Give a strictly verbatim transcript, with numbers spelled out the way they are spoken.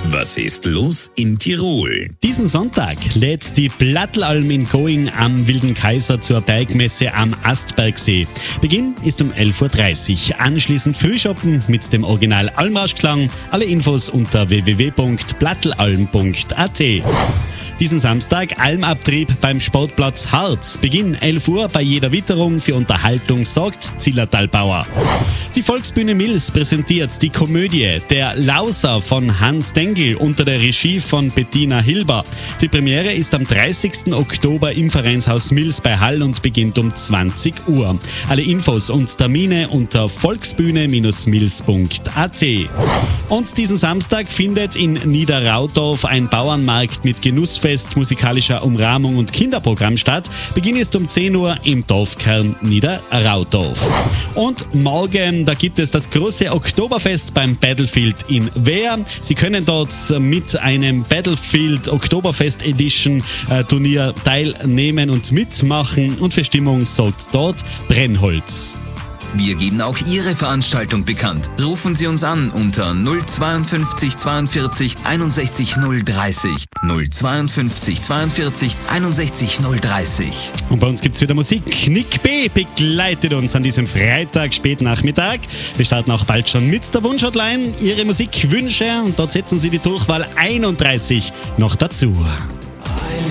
Was ist los in Tirol? Diesen Sonntag lädt die Plattelalm in Going am Wilden Kaiser zur Bergmesse am Astbergsee. Beginn ist um elf Uhr dreißig. Anschließend Frühshoppen mit dem Original Almrauschklang. Alle Infos unter w w w punkt plattelalm punkt a t. Diesen Samstag Almabtrieb beim Sportplatz Harz. Beginn elf Uhr bei jeder Witterung. Für Unterhaltung sorgt Zillertalbauer. Die Volksbühne Mills präsentiert die Komödie Der Lauser von Hans Dengel unter der Regie von Bettina Hilber. Die Premiere ist am dreißigsten Oktober im Vereinshaus Mills bei Hall und beginnt um zwanzig Uhr. Alle Infos und Termine unter volksbühne Bindestrich mills punkt a t. Und diesen Samstag findet in Niederraudorf ein Bauernmarkt mit Genussfest, musikalischer Umrahmung und Kinderprogramm statt. Beginn ist um zehn Uhr im Dorfkern Niederraudorf. Und morgen, da gibt es das große Oktoberfest beim Battlefield in Wehr. Sie können dort mit einem Battlefield Oktoberfest Edition äh, Turnier teilnehmen und mitmachen. Und für Stimmung sorgt dort Brennholz. Wir geben auch Ihre Veranstaltung bekannt. Rufen Sie uns an unter null zweiundfünfzig zweiundvierzig einundsechzig null dreißig. null zweiundfünfzig zweiundvierzig einundsechzig null dreißig. Und bei uns gibt es wieder Musik. Nick B. begleitet uns an diesem Freitag, Spätnachmittag. Wir starten auch bald schon mit der Wunschhotline. Ihre Musikwünsche und dort setzen Sie die Durchwahl einunddreißig noch dazu.